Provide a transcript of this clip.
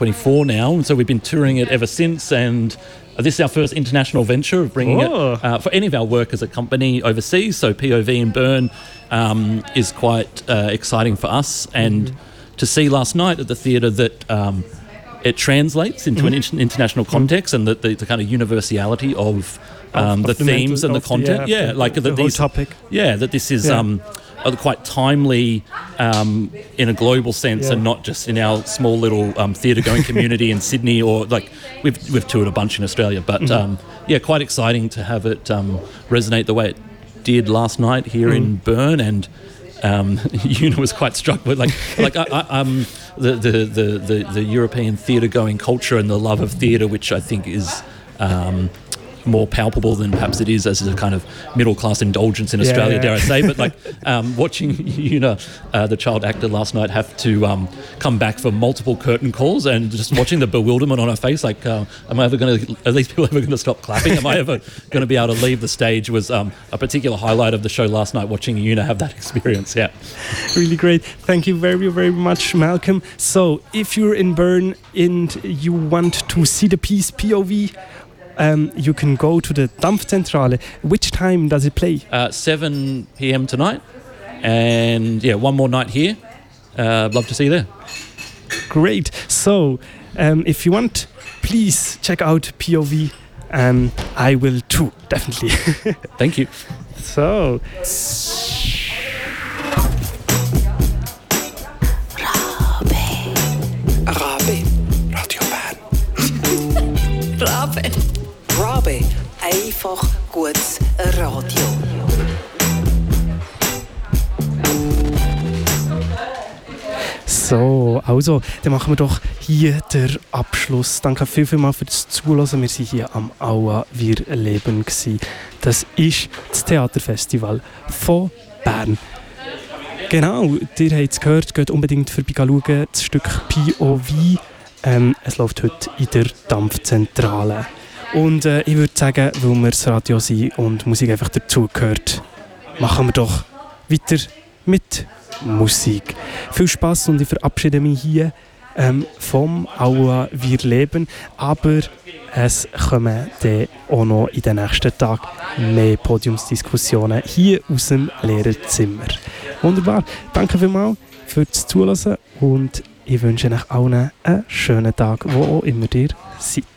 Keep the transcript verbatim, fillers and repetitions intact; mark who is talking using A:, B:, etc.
A: twenty-four now, and so we've been touring it ever since, and this is our first international venture of bringing oh. it uh, for any of our work as a company overseas. So P O V in Bern um, is quite uh, exciting for us, and mm. to see last night at the theatre that um, it translates into mm. an in- international context, and that the, the kind of universality of, um, of, of the, the themes mental, and the content. The, yeah, yeah, like
B: the,
A: that
B: the
A: these
B: topic.
A: Yeah, that this is. Yeah. Um, Are quite timely um, in a global sense, yeah. and not just in our small little um, theatre-going community in Sydney, or like we've we've toured a bunch in Australia. But mm-hmm. um, yeah, quite exciting to have it um, resonate the way it did last night here mm. in Bern, and um, Una was quite struck with like like I, I, um, the, the, the, the, the European theatre-going culture and the love of theatre, which I think is. Um, more palpable than perhaps it is as a kind of middle-class indulgence in Australia, yeah, yeah. dare I say. But like um, watching Una, uh, the child actor last night, have to um, come back for multiple curtain calls, and just watching the bewilderment on her face, like, uh, am I ever going to, are these people ever going to stop clapping? Am I ever going to be able to leave the stage? Was um, a particular highlight of the show last night, watching Una have that experience, yeah.
B: Really great. Thank you very, very much, Malcolm. So, if you're in Bern and you want to see the piece P O V, Um, you can go to the Dampfzentrale. Which time does it play?
A: Uh, seven p.m. tonight. And yeah, one more night here. Uh, I'd love to see you there.
B: Great. So, um, if you want, please check out P O V. Um, I will too, definitely.
A: Thank you.
B: So...
C: Rabe. Radio Bern. Rabe. Rabe. Einfach gutes Radio.
B: So, also, dann machen wir doch hier den Abschluss. Danke viel, viel mal für das Zuhören. Wir waren hier am Aua Wir Leben gewesen. Das ist das Theaterfestival von Bern. Genau, ihr habt es gehört, geht unbedingt vorbei schauen, das Stück P O V. Ähm, es läuft heute in der Dampfzentrale. Und äh, ich würde sagen, weil wir das Radio sind und Musik einfach dazugehört, machen wir doch weiter mit Musik. Viel Spass, und ich verabschiede mich hier ähm, vom Aua Wir Leben. Aber es kommen dann auch noch in den nächsten Tagen mehr Podiumsdiskussionen hier aus dem Lehrerzimmer. Wunderbar. Danke vielmals fürs Zuhören, und ich wünsche euch allen einen schönen Tag, wo auch immer ihr seid.